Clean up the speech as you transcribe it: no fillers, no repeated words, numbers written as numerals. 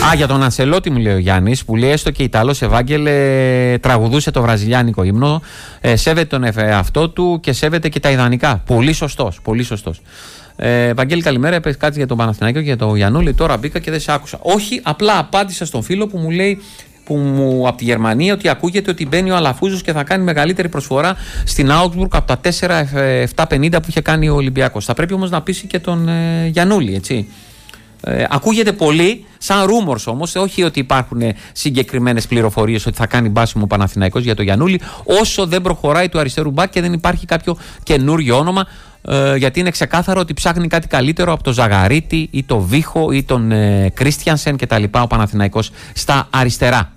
Για τον Ανσελότη μου λέει ο Γιάννης, που λέει έστω και Ιταλός Ευάγγελε τραγουδούσε το βραζιλιάνικο ύμνο, σέβεται τον εαυτό του και σέβεται και τα ιδανικά. Πολύ σωστός, πολύ σωστός. Βαγγέλη, καλημέρα. Έπαιξε κάτι για τον Παναθηναϊκό και για τον Γιαννούλη. Τώρα μπήκα και δεν σε άκουσα. Όχι, απλά απάντησα στον φίλο που μου λέει από τη Γερμανία ότι ακούγεται ότι μπαίνει ο Αλαφούζος και θα κάνει μεγαλύτερη προσφορά στην Augsburg από τα 4-7-50 που είχε κάνει ο Ολυμπιακός. Θα πρέπει όμως να πείσει και τον Γιαννούλη, έτσι. Ακούγεται πολύ, σαν rumors όμως, όχι ότι υπάρχουν συγκεκριμένες πληροφορίες ότι θα κάνει μπάσιμο ο Παναθηναϊκός για τον Γιαννούλη, όσο δεν προχωράει του αριστερού μπακ και δεν υπάρχει κάποιο καινούριο όνομα, γιατί είναι ξεκάθαρο ότι ψάχνει κάτι καλύτερο από τον Ζαγαρίτη ή τον Βίχο ή τον Κρίστιανσεν κτλ. Ο Παναθηναϊκός στα αριστερά.